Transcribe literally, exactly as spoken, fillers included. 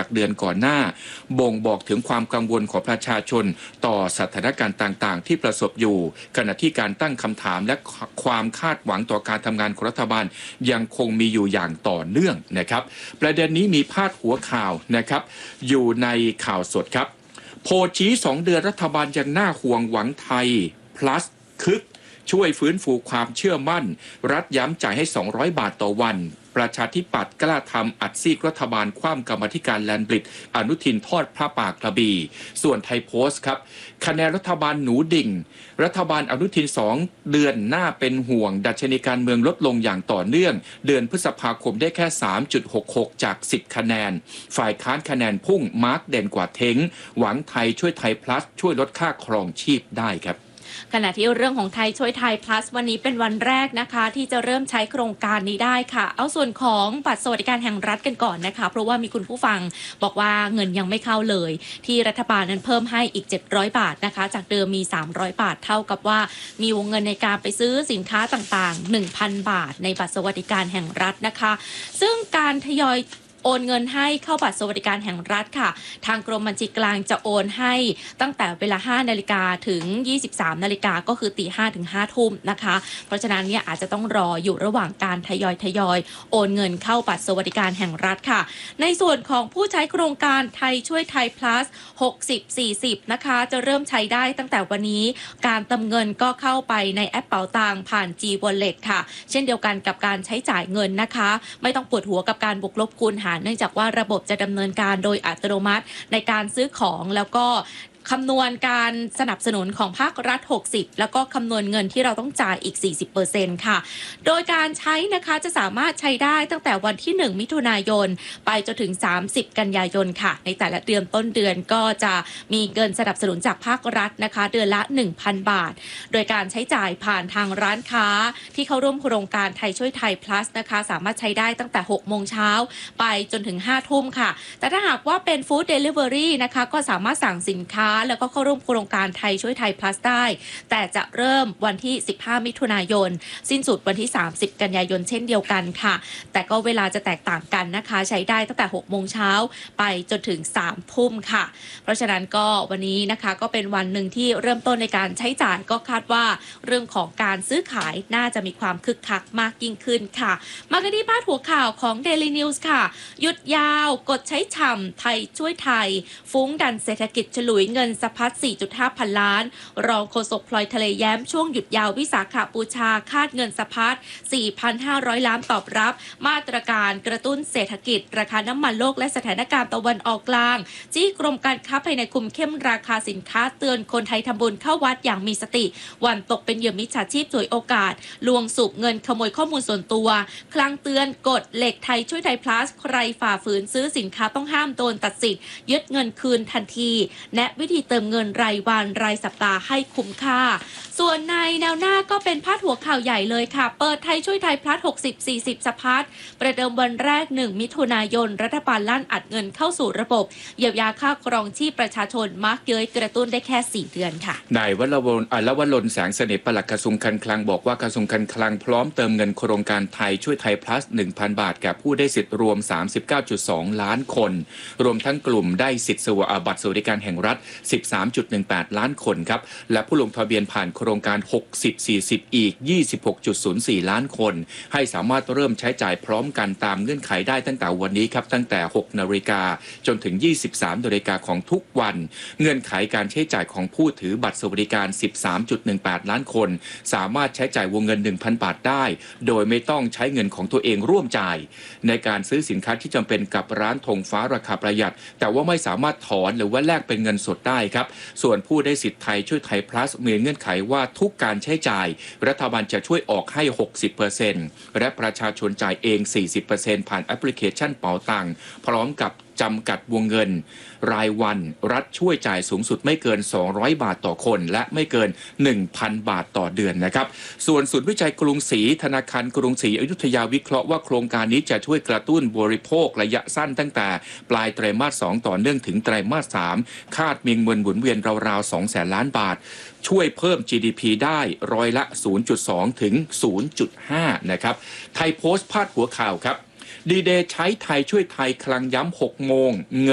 จากเดือนก่อนหน้าบ่งบอกถึงความกังวลของประชาชนต่อสถานการณ์ต่างๆที่ประสบอยู่ขณะที่การตั้งคำถามและความคาดหวังต่อการทำงานของรัฐบาลยังคงมีอยู่อย่างต่อเนื่องนะครับประเด็นนี้มีพาดหัวข่าวนะครับอยู่ในข่าวสดครับโพลชี้สองเดือนรัฐบาลยังน่าห่วงหวังไทย plus คึกช่วยฟื้นฟูความเชื่อมั่นรัฐย้ำจ่ายให้สองร้อยบาทต่อวันประชาธิปัตย์กล้าทำอัดซีกรัฐบาลคว่ำกรรมาธิการแลนบริดอนุทินทอดพระปากกระบี่ส่วนไทยโพสต์ครับคะแนนรัฐบาลหนูดิ่งรัฐบาลอนุทินสองเดือนน่าเป็นห่วงดัชนีการเมืองลดลงอย่างต่อเนื่องเดือนพฤษภาคมได้แค่ สามจุดหกหก จากสิบคะแนนฝ่ายค้านคะแนนพุ่งมาร์กเด่นกว่าเท้งหวังไทยช่วยไทย plus ช่วยลดค่าครองชีพได้ครับขณะที่เรื่องของไทยช่วยไทย plus วันนี้เป็นวันแรกนะคะที่จะเริ่มใช้โครงการนี้ได้ค่ะเอาส่วนของบัตรสวัสดิการแห่งรัฐกันก่อนนะคะเพราะว่ามีคุณผู้ฟังบอกว่าเงินยังไม่เข้าเลยที่รัฐบาลนั้นเพิ่มให้อีกเจ็ดร้อยบาทนะคะจากเดิมมีสามร้อยบาทเท่ากับว่ามีวงเงินในการไปซื้อสินค้าต่างๆ หนึ่งพัน บาทในบัตรสวัสดิการแห่งรัฐนะคะซึ่งการทยอยโอนเงินให้เข้าบัตรสวัสดิการแห่งรัฐค่ะทางกรมบัญชีกลางจะโอนให้ตั้งแต่เวลาห้านาฬิกาถึงยี่สิบสามนาฬิกาก็คือตีห้าถึงห้าทุ่มนะคะเพราะฉะนั้นเนี่ยอาจจะต้องรออยู่ระหว่างการทยอยทยอยโอนเงินเข้าบัตรสวัสดิการแห่งรัฐค่ะในส่วนของผู้ใช้โครงการไทยช่วยไทย plus หกสิบ สี่สิบนะคะจะเริ่มใช้ได้ตั้งแต่วันนี้การเติมเงินก็เข้าไปในแอปเป๋าตังค์ผ่าน G Wallet ค่ะเช่นเดียวกันกับการใช้จ่ายเงินนะคะไม่ต้องปวดหัวกับการบวกลบคูณหารเนื่องจากว่าระบบจะดำเนินการโดยอัตโนมัติในการซื้อของแล้วก็คำนวณการสนับสนุนของภาครัฐหกสิบแล้วก็คำนวณเงินที่เราต้องจ่ายอีก สี่สิบเปอร์เซ็นต์ ค่ะโดยการใช้นะคะจะสามารถใช้ได้ตั้งแต่วันที่หนึ่งมิถุนายนไปจนถึงสามสิบกันยายนค่ะในแต่ละเดือนต้นเดือนก็จะมีเงินสนับสนุนจากภาครัฐนะคะเดือนละ หนึ่งพัน บาทโดยการใช้จ่ายผ่านทางร้านค้าที่เข้าร่วมโครงการไทยช่วยไทย plus นะคะสามารถใช้ได้ตั้งแต่หกโมงเช้าไปจนถึงห้าทุ่มค่ะแต่ถ้าหากว่าเป็นฟู้ดเดลิเวอรี่นะคะก็สามารถสั่งสินค้าแล้วก็เข้าร่วมโครงการไทยช่วยไทย plus ได้แต่จะเริ่มวันที่สิบห้ามิถุนายนสิ้นสุดวันที่สามสิบกันยายนเช่นเดียวกันค่ะแต่ก็เวลาจะแตกต่างกันนะคะใช้ได้ตั้งแต่หกโมงเช้าไปจนถึงสามทุ่มค่ะเพราะฉะนั้นก็วันนี้นะคะก็เป็นวันหนึ่งที่เริ่มต้นในการใช้จ่ายก็คาดว่าเรื่องของการซื้อขายน่าจะมีความคึกคักมากยิ่งขึ้นค่ะมากันที่พาดหัวข่าวของ Daily News ค่ะหยุดยาวกดใช้ฉ่ำไทยช่วยไทยฟุ้งดันเศรษฐกิจฉลุยเงินสะพัด สี่จุดห้า พันล้านรองโฆษกพลอยทะเลแย้มช่วงหยุดยาววิสาขบูชาคาดเงินสะพัด สี่พันห้าร้อย ล้านตอบรับมาตรการกระตุ้นเศรษฐกิจราคาน้ำมันโลกและสถานการณ์ตะวันออกกลางจี้กรมการค้าภายในคุมเข้มราคาสินค้าเตือนคนไทยทำบุญเข้าวัดอย่างมีสติวันตกเป็นเหยื่อมิจฉาชีพฉวยโอกาสลวงสูบเงินขโมยข้อมูลส่วนตัวคลังเตือนกฎเหล็กไทยช่วยไทย plus ใครฝ่าฝืนซื้อสินค้าต้องห้ามโดนตัดสิทธิ์ยึดเงินคืนทันทีแนะวิธีเติมเงินรายวันรายสัปดาห์ให้คุ้มค่าส่วนในแนวหน้าก็เป็นพาดหัวข่าวใหญ่เลยค่ะเปิดไทยช่วยไทย plus หกสิบ สี่สิบสะพัดประเดิมวันแรกหนึ่งมิถุนายนรัฐบาลลั่นอัดเงินเข้าสู่ระบบเยียวยาค่าครองชีพประชาชนมาร์กเย้ยกระตุ้นได้แค่สี่เดือนค่ะนายวรวรณ์อลวรนแสงเสน่ห์ปลัดกระทรวงการคลังบอกว่ากระทรวงการคลังพร้อมเติมเงินโครงการไทยช่วยไทย plus หนึ่งพัน บาทแก่ผู้ได้สิทธิ์รวม สามสิบเก้าจุดสอง ล้านคนรวมทั้งกลุ่มได้สิทธิ์สวบัตรสวัสดิการแห่งรัฐ สิบสามจุดหนึ่งแปด ล้านคนครับและผู้ลงทะเบียนผ่านโครงการหกสิบ สี่สิบอีก ยี่สิบหกจุดศูนย์สี่ ล้านคนให้สามารถเริ่มใช้จ่ายพร้อมกันตามเงื่อนไขได้ตั้งแต่วันนี้ครับตั้งแต่หกนาฬิกาจนถึงยี่สิบสามนาฬิกาของทุกวันเงื่อนไขการใช้จ่ายของผู้ถือบัตรสวัสดิการ สิบสามจุดหนึ่งแปด ล้านคนสามารถใช้จ่ายวงเงิน หนึ่งพัน บาทได้โดยไม่ต้องใช้เงินของตัวเองร่วมจ่ายในการซื้อสินค้าที่จำเป็นกับร้านธงฟ้าราคาประหยัดแต่ว่าไม่สามารถถอนหรือว่าแลกเป็นเงินสดได้ครับส่วนผู้ได้สิทธิ์ไทยช่วยไทย plus มีเงื่อนไขว่าทุกการใช้จ่ายรัฐบาลจะช่วยออกให้ หกสิบเปอร์เซ็นต์ และประชาชนจ่ายเอง สี่สิบเปอร์เซ็นต์ ผ่านแอปพลิเคชันเป๋าตังค์พร้อมกับจำกัดวงเงินรายวันรัฐช่วยจ่ายสูงสุดไม่เกินสองร้อยบาทต่อคนและไม่เกิน หนึ่งพัน บาทต่อเดือนนะครับส่วนศูนย์วิจัยกรุงศรีธนาคารกรุงศรีอยุธยาวิเคราะห์ว่าโครงการนี้จะช่วยกระตุ้นบริโภคระยะสั้นตั้งแต่ปลายไตรมาสสองต่อเนื่องถึงไตรมาสสามคาดมีเงินหมุนเวียนราวๆ สองแสน ล้านบาทช่วยเพิ่ม จี ดี พี ได้ร้อยละ ศูนย์จุดสอง ถึง ศูนย์จุดห้า นะครับไทยโพสต์พาดหัวข่าวครับดีเดย์ใช้ไทยช่วยไทยคลังย้ำหกโมงเงิน